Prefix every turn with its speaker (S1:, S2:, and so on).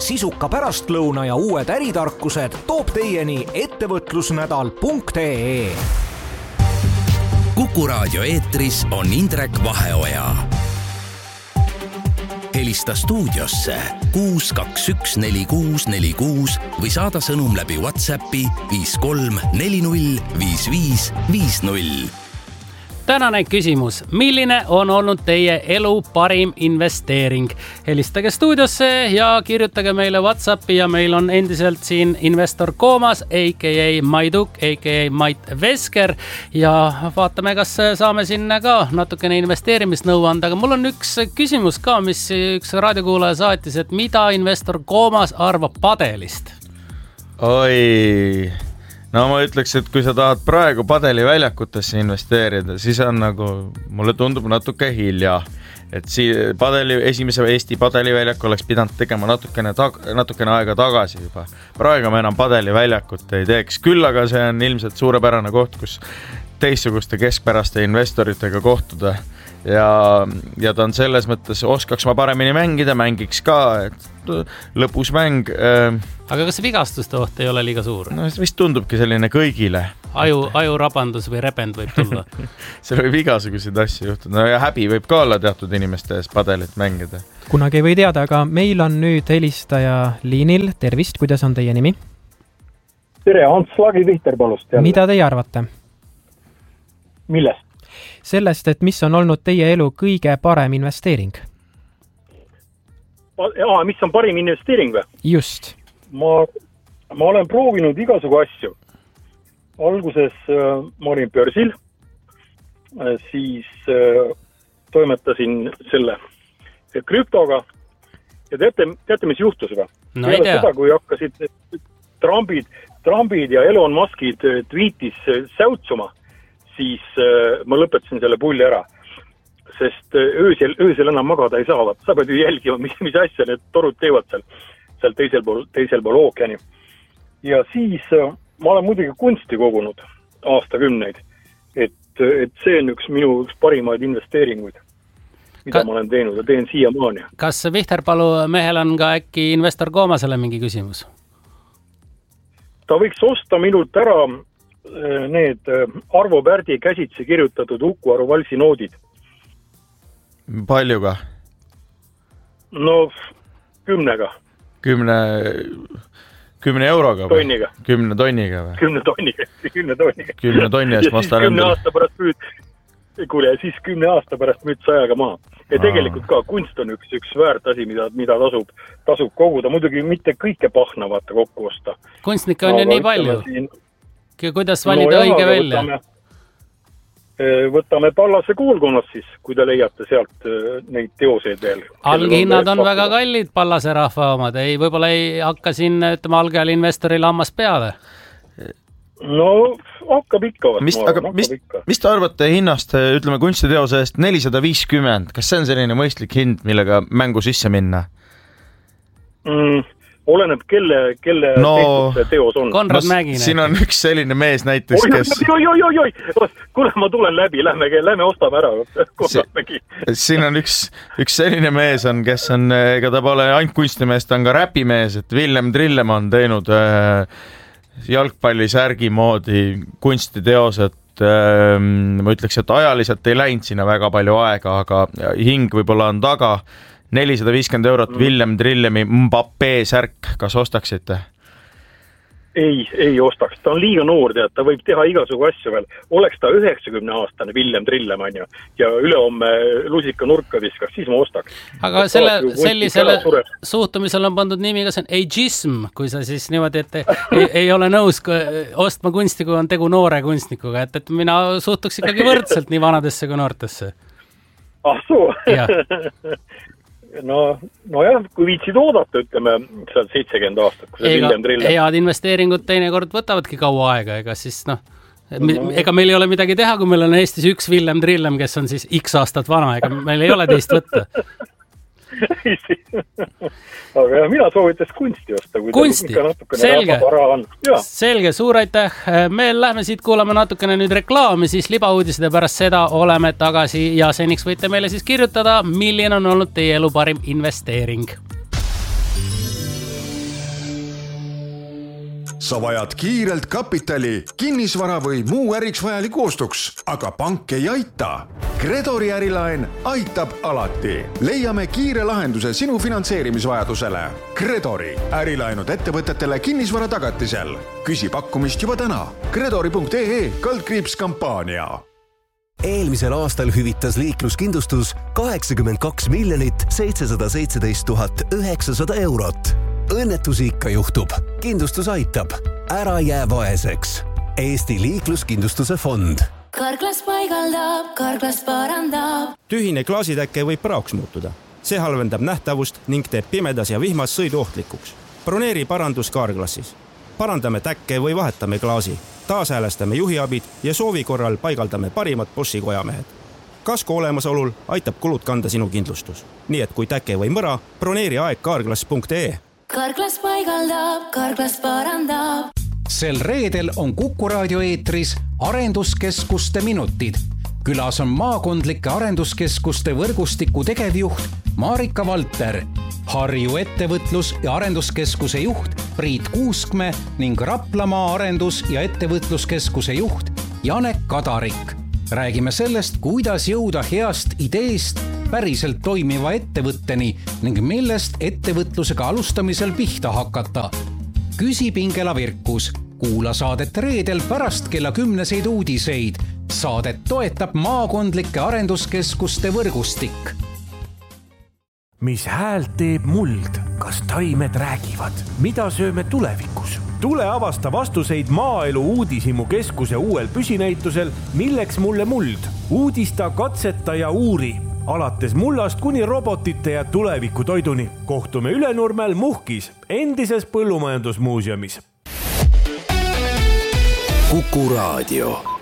S1: sisuka pärastlõuna ja uued äritarkused toob teieni ettevõtlusnädal.ee.
S2: Kuku raadio eetris on Indrek Vaheoja. Helista stuudiosse 6214646 või saada sõnum läbi WhatsAppi 53405550.
S3: Tänane küsimus. Milline on olnud teie elu parim investeering? Helistage stuudiosse ja kirjutage meile WhatsAppi ja meil on endiselt siin investor Koomas, a.k.a. Maiduk, a.k.a. Mait Vesker ja vaatame, kas saame sinna ka natukene investeerimisnõu anda. Aga mul on üks küsimus ka, mis üks raadiokuulaja saatis, et mida investor Koomas arvab padelist?
S4: Oi... No ma ütleks, et kui sa tahad praegu padeliväljakutesse investeerida, siis on nagu, mulle tundub natuke hilja. Et esimese Eesti padeliväljak oleks pidanud tegema natukene aega tagasi juba. Praegu me enam padeliväljakut ei teeks. Küll aga see on ilmselt suurepärane koht, kus teissuguste keskpäraste investoritega kohtuda. Ja ta on selles mõttes, oskaks ma paremini mängida, mängiks ka, et lõpus mäng.
S3: Aga kas vigastuste oht ei ole liiga suur?
S4: No see vist tundubki selline kõigile.
S3: Ajurabandus või repend võib tulla.
S4: Seal võib igasuguseid asju juhtuda. No ja häbi võib ka olla teatud inimeste ees padelit mängida.
S5: Kunagi ei või teada, aga meil on nüüd helistaja liinil. Tervist, kuidas on teie nimi?
S6: Tere, Hans Lagi Vihter palust.
S5: Mida teie arvate?
S6: Millest?
S5: Sellest, et mis on olnud teie elu kõige parem investeering?
S6: Mis on parim investeering või?
S5: Just.
S6: Ma olen proovinud igasugu asju. Alguses ma olin börsil, siis toimetasin selle krüptoga ja teate mis juhtus või?
S3: No ei tea.
S6: Seda, kui hakkasid Trumpid ja Elon Muskid tweetis säutsuma, siis ma lõpetasin selle pulli ära. Sest öösel enam magada ei saa. Sa pead ju jälgima, mis asja need torud teevad seal teisel pool ookeani. Ja siis ma olen muidugi kunsti kogunud aastakümneid. Et see on minu parimaid investeeringuid, mida ma olen teinud ja teen siiamaani.
S3: Kas Vihterpalu mehel on ka äkki investor Koomasele mingi küsimus?
S6: Ta võiks osta minult ära need Arvo Pärdi käsitsi kirjutatud Uku Aru valsi noodid.
S4: Paljuga?
S6: No 10-ga.
S4: 10 euroga?
S6: Tonniga.
S4: 10 tonniga või?
S6: 10 tonniga.
S4: 10 tonni eest ma ostan endale.
S6: Siis 10 aasta pärast müüd sajaga maha. Ja tegelikult ka kunst on üks väärt asi, mida tasub koguda. Muidugi mitte kõike pahna vaata kokku osta.
S3: Kunstnikke on ju nii palju. Kuidas valida õige välja?
S6: Võtame Pallase kuulkonnast siis, kui te leiate sealt neid teoseid veel.
S3: Alghinnad on väga kallid Pallase rahva omad. Võib-olla ei hakka siin algajal investoril hammas peale.
S6: No hakkab ikka.
S4: Mis te arvate hinnast, ütleme kunstiteose eest 450? Kas see on selline mõistlik hind, millega mängu sisse minna?
S6: Oleneb, kelle tehtud see teos on.
S3: Konrad Mägine.
S4: Siin on üks selline mees näiteks, kes...
S6: Oi. Kuule, ma tulen läbi. Lähme ostame ära.
S4: Siin on üks selline mees, kes on, ega ta pole ainult kunstimees, ta on ka räpimees, et Villem Trillemann teinud jalgpallisärgi moodi kunstiteosed. Ma ütleks, et ajaliselt ei läinud sinna väga palju aega, aga hing võib-olla on taga. 450 eurot Villem Trillemi Mbappé särk, kas ostaksite?
S6: Ei ostaks, ta on liiga noor, ta võib teha igasugu asju veel. Oleks ta 90-aastane Villem Trillem ja ülehomme lusika nurka viskaks, siis ma ostaks.
S3: Aga sellisele suhtumisel on pandud nimi, kas on ageism, kui sa siis niimoodi, et ei ole nõus ostma kunsti, kui on tegu noore kunstnikuga, et mina suhtuks ikkagi võrdselt nii vanadesse kui noortesse.
S6: Soo? No jah, kui viitsid oodata, ütleme, seal 70 aastat, kui see Villem Trillem.
S3: Head investeeringud teinekord võtavadki kaua aega, ega siis ega meil ei ole midagi teha, kui meil on Eestis üks Villem Trillem, kes on siis x aastat vana, ega meil ei ole teist võtta.
S6: Aga mina soovitas kunsti osta.
S3: Kunsti, selge, suur aitäh. Me lähme siit kuulama natukene nüüd reklaami, siis libauudised ja pärast seda oleme tagasi ja seniks võite meile siis kirjutada, milline on olnud teie elu parim investeering.
S7: sa vajad kiirelt kapitali, kinnisvara või muu äriks vajaliku ostuks, aga pank ei aita. Gredori ärilaen aitab alati. Leiame kiire lahenduse sinu finantseerimisvajadusele. Gredori ärilaenud ettevõtetele kinnisvara tagatisel. Küsi pakkumist juba täna. Gredori.ee/kampaania.
S8: Eelmisel aastal hüvitas liikluskindlustus 82 717 900 eurot. Õnnetusi ikka juhtub. Kindlustus aitab. Ära jää vaeseks. Eesti liikluskindlustuse fond.
S9: Karklas paigaldab, Karklas parandab.
S10: Tühine klaasitäkke võib praoks muutuda. See halvendab nähtavust ning teeb pimedas ja vihmas sõidu ohtlikuks. Broneeri parandus Karklassis. Parandame täkke või vahetame klaasi. Taashäälestame juhiabid ja soovi korral paigaldame parimad Boschi kojamehed. Kasko olemasolul aitab kulud kanda sinu kindlustus. Nii et kui täke või mõra, broneeri aeg karklas.ee.
S9: Karklas paigaldab, Karklas parandab.
S1: Sel reedel on Kuku raadio eetris arenduskeskuste minutid. Külas on maakondlike arenduskeskuste võrgustiku tegevjuht Marika Valter, Harju ettevõtlus- ja arenduskeskuse juht Priit Kuuskme ning Raplamaa arendus- ja ettevõtluskeskuse juht Janek Kadarik. Räägime sellest, kuidas jõuda heast ideest päriselt toimiva ettevõtteni ning millest ettevõtlusega alustamisel pihta hakata. Küsi Pingela Virkus. Kuula saadet reedel pärast kella 10 uudiseid. Saadet toetab maakondlike arenduskeskuste võrgustik.
S11: Mis häält teeb muld? Kas taimed räägivad? Mida sööme tulevikus? Tule avasta vastuseid Maaelu Uudishimu keskuse uuel püsinäitusel Milleks mulle muld? Uudista, katseta ja uuri. Alates mullast kuni robotite ja tuleviku toiduni. Kohtume Ülenurmel Muhkis, endises põllumajandusmuuseumis.
S2: Kuku raadio.